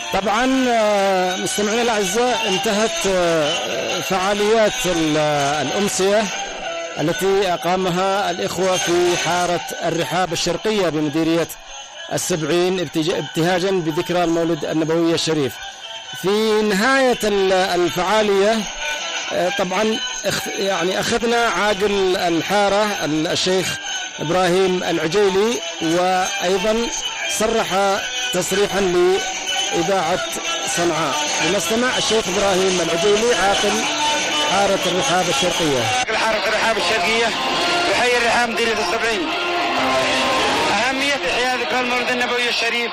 طبعا مستمعينا الأعزاء، انتهت فعاليات الأمسية التي أقامها الإخوة في حارة الرحاب الشرقية بمديرية السبعين ابتهاجا بذكرى المولد النبوي الشريف. في نهاية الفعالية طبعا يعني أخذنا عاقل الحارة الشيخ إبراهيم العجيلي، وأيضا صرح تصريحا لإذاعة صنعاء. لنستمع الشيخ إبراهيم العجيلي عاقل حارة الرحاب الشرقية. حارة الرحاب الشرقية بحي الرحاب مديرية السبعين. أهمية إحياء ذكرى المولد النبوي الشريف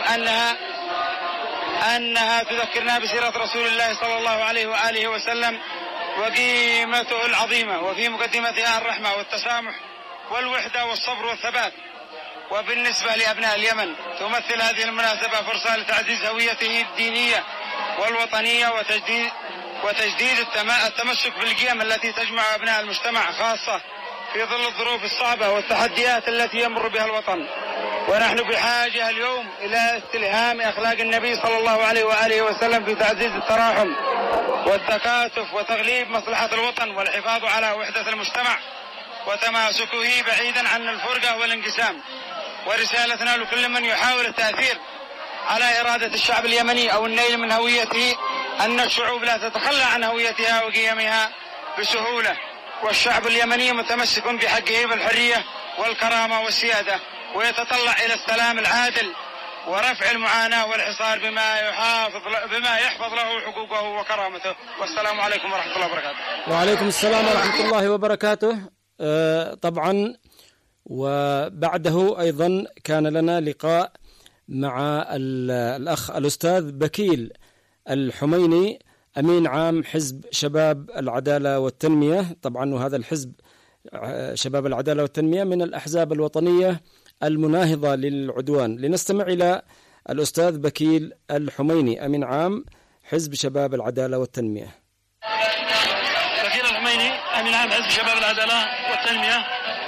أنها تذكرنا بسيرة رسول الله صلى الله عليه وآله وسلم وقيمته العظيمة، وفي مقدمتها الرحمة والتسامح والوحدة والصبر والثبات. وبالنسبة لأبناء اليمن تمثل هذه المناسبة فرصة لتعزيز هويته الدينية والوطنية وتجديد التمسك بالقيم التي تجمع أبناء المجتمع، خاصة في ظل الظروف الصعبة والتحديات التي يمر بها الوطن. ونحن بحاجة اليوم إلى استلهام أخلاق النبي صلى الله عليه وآله وسلم في تعزيز التراحم والتكاتف وتغليب مصلحة الوطن والحفاظ على وحدة المجتمع وتماسكه بعيدا عن الفرقة والانقسام. ورسالتنا لكل من يحاول التأثير على إرادة الشعب اليمني أو النيل من هويته أن الشعوب لا تتخلى عن هويتها وقيمها بسهولة، والشعب اليمني متمسك بحقه بالحرية والكرامة والسيادة، ويتطلع إلى السلام العادل ورفع المعاناة والحصار بما يحفظ له حقوقه وكرامته. والسلام عليكم ورحمة الله وبركاته. وعليكم السلام ورحمة الله وبركاته. طبعا وبعده أيضا كان لنا لقاء مع الأخ الأستاذ بكيل الحميني أمين عام حزب شباب العدالة والتنمية. طبعا وهذا الحزب شباب العدالة والتنمية من الأحزاب الوطنية المناهضة للعدوان. لنستمع إلى الأستاذ بكيل الحميني أمين عام حزب شباب العدالة والتنمية. بكيل الحميني أمين عام حزب شباب العدالة والتنمية.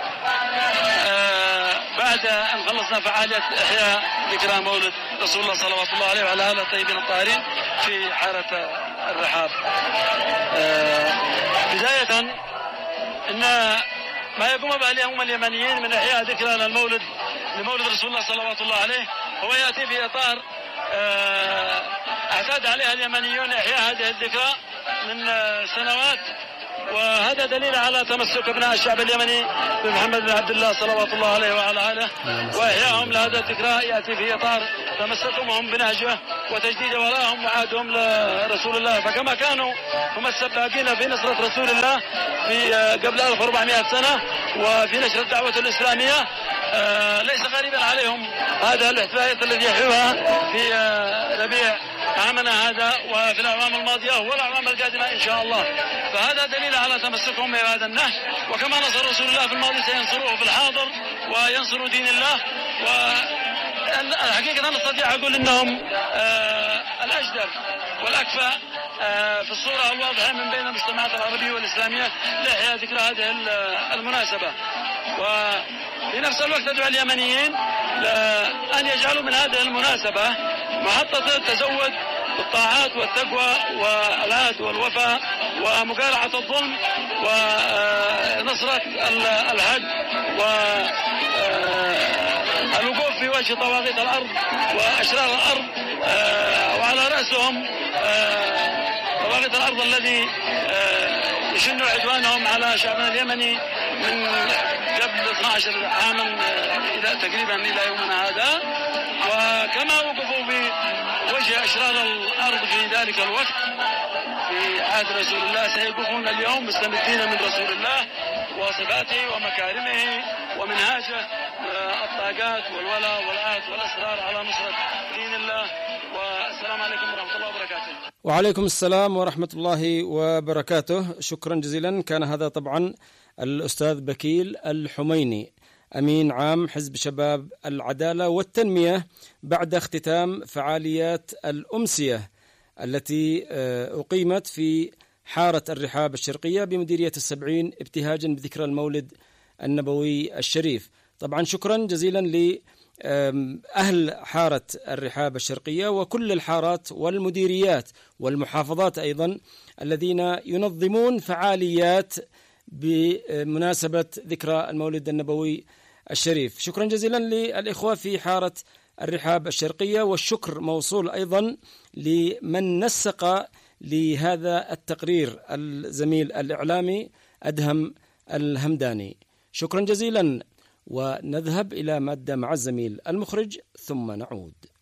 بعد أن خلصنا فعالية إحياء ذكرى مولد رسول الله صلوات الله عليه وعلى آله الطيبين الطاهرين في حارة الرحاب، بداية إن ما يقوم به اليوم اليمنيين من إحياء ذكرى لمولد رسول الله صلوات الله عليه هو يأتي في إطار اعتاد عليها اليمنيون إحياء هذه الذكرى من سنوات، وهذا دليل على تمسك ابناء الشعب اليمني بمحمد بن عبد الله صلوات الله عليه وعلى آله، وإحيائهم لهذا الذكرى يأتي في إطار تمسكهم بنهجه وتجديد ولاءهم وعادهم لرسول الله. فكما كانوا هم السباقين في نصرة رسول الله في قبل 1400 سنة وفي نشر الدعوة الإسلامية، ليس غريبا عليهم هذا الاحتفالات الذي يحيوها في ربيع عامنا هذا وفي الأعوام الماضية والأعوام القادمة إن شاء الله. فهذا دليل على تمسكهم بهذا النهج، وكما نصر رسول الله في الماضي سينصروه في الحاضر وينصروا دين الله. والحقيقة نستطيع أقول أنهم الأجدر والأكفأ في الصورة الواضحة من بين المجتمعات العربية والإسلامية لإحياء ذكرى هذه المناسبة. وفي نفس الوقت أدعو اليمنيين أن يجعلوا من هذه المناسبة محطة التزود بالطاعات والتقوى والعهد والوفاء ومقارعة الظلم ونصرة الحق والوقوف في وجه طواغيت الأرض وأشرار الأرض، وعلى رأسهم طواغيت الأرض الذي يشن عدوانهم على شعبنا اليمني من قبل 12 عاما إلى تقريبا إلى يومنا هذا. وكما وقفوا بوجه أشرار الأرض في ذلك الوقت في عهد رسول الله سيوقفون اليوم مستمدين من رسول الله وصفاته ومكارمه ومنهاجه الطاقات والولاء والعهد والأسرار على نصرة دين الله. والسلام عليكم ورحمة الله وبركاته. وعليكم السلام ورحمة الله وبركاته. شكرا جزيلا. كان هذا طبعا الأستاذ بكيل الحميني أمين عام حزب شباب العدالة والتنمية بعد اختتام فعاليات الأمسية التي أقيمت في حارة الرحاب الشرقية بمديرية السبعين ابتهاجا بذكرى المولد النبوي الشريف. طبعا شكرا جزيلا أهل حارة الرحاب الشرقية وكل الحارات والمديريات والمحافظات أيضا الذين ينظمون فعاليات بمناسبة ذكرى المولد النبوي الشريف. شكرا جزيلا للإخوة في حارة الرحاب الشرقية، والشكر موصول أيضا لمن نسق لهذا التقرير الزميل الإعلامي أدهم الهمداني. شكرا جزيلا، ونذهب إلى مادة مع الزميل المخرج ثم نعود.